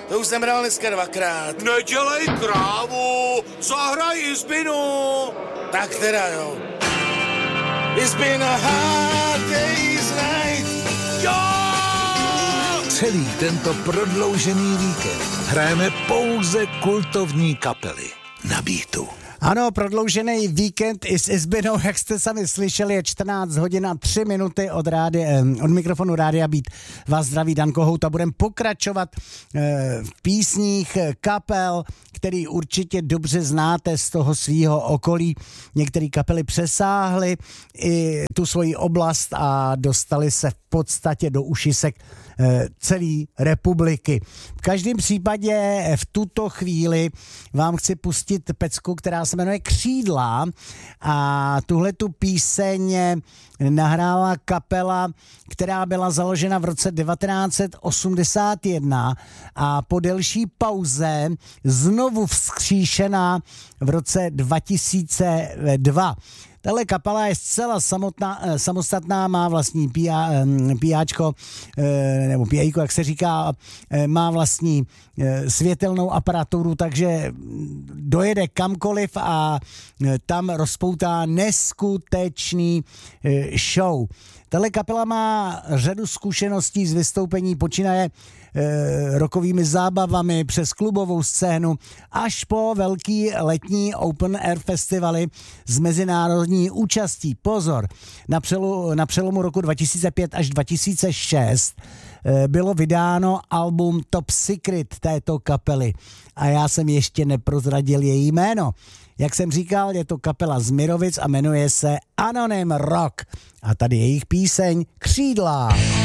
To už jsem hrál dneska 2krát. Nedělej krávu, zahraj Izbinu. Tak teda jo. It's been a hard day's night. Jo! Celý tento prodloužený víkend hrajeme pouze kultovní kapely na Beatu. Ano, prodloužený víkend i s Izbinou, jak jste sami slyšeli, je 14 hodin a 3 minuty od mikrofonu Rádia Beat. Vás zdraví Dan Kohout a budeme pokračovat v písních kapel, který určitě dobře znáte z toho svýho okolí. Některé kapely přesáhly i tu svoji oblast a dostali se v podstatě do ušisek celé republiky. V každém případě v tuto chvíli vám chci pustit pecku, která se jmenuje Křídla a tuhletu píseň nahrála kapela, která byla založena v roce 1981 a po delší pauze znovu vzkříšená v roce 2002. Tahle kapela je zcela samostatná, má vlastní píáčko, nebo píjajko, jak se říká, má vlastní světelnou aparaturu, takže dojede kamkoliv a tam rozpoutá neskutečný show. Tahle kapela má řadu zkušeností z vystoupení, počínaje rockovými zábavami přes klubovou scénu až po velký letní open air festivaly s mezinárodní účastí. Pozor, na přelomu roku 2005 až 2006 bylo vydáno album Top Secret této kapely a já jsem ještě neprozradil její jméno. Jak jsem říkal, je to kapela z Mirovic a jmenuje se Anonym Rock. A tady jejich píseň Křídla.